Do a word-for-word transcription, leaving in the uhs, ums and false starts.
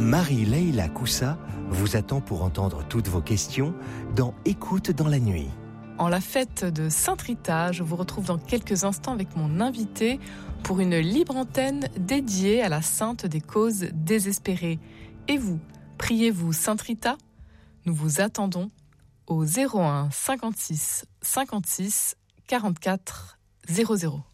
Marie-Leila Coussa vous attend pour entendre toutes vos questions dans Écoute dans la nuit. En la fête de Sainte Rita, je vous retrouve dans quelques instants avec mon invité pour une libre antenne dédiée à la sainte des causes désespérées. Et vous, priez-vous Sainte Rita ? Nous vous attendons au zéro un cinquante-six cinquante-six quarante-quatre zéro zéro.